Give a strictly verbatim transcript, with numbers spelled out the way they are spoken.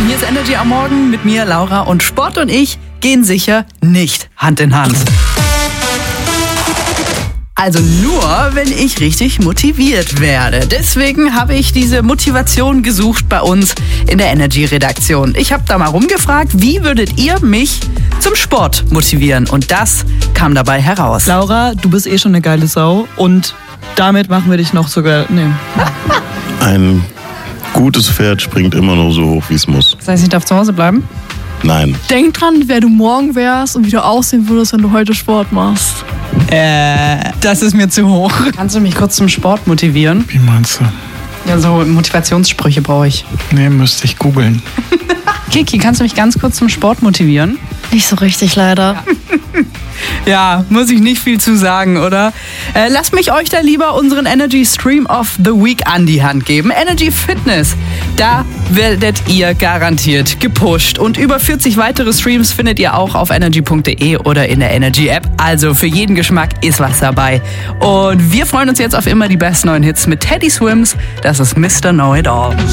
Hier ist Energy am Morgen mit mir, Laura, und Sport und ich gehen sicher nicht Hand in Hand. Also nur, wenn ich richtig motiviert werde. Deswegen habe ich diese Motivation gesucht bei uns in der Energy-Redaktion. Ich habe da mal rumgefragt, wie würdet ihr mich zum Sport motivieren? Und das kam dabei heraus. Laura, du bist eh schon eine geile Sau und damit machen wir dich noch sogar... Nee. Ein gutes Pferd springt immer nur so hoch, wie es muss. Das heißt, ich darf zu Hause bleiben? Nein. Denk dran, wer du morgen wärst und wie du aussehen würdest, wenn du heute Sport machst. Äh, das ist mir zu hoch. Kannst du mich kurz zum Sport motivieren? Wie meinst du? Ja, so Motivationssprüche brauche ich. Nee, müsste ich googeln. Kiki, kannst du mich ganz kurz zum Sport motivieren? Nicht so richtig, leider. Ja, muss ich nicht viel zu sagen, oder? Äh, lasst mich euch da lieber unseren Energy Stream of the Week an die Hand geben. Energy Fitness. Da werdet ihr garantiert gepusht. Und über vierzig weitere Streams findet ihr auch auf energy punkt de oder in der Energy App. Also für jeden Geschmack ist was dabei. Und wir freuen uns jetzt auf immer die besten neuen Hits mit Teddy Swims. Das ist Mister Know It All.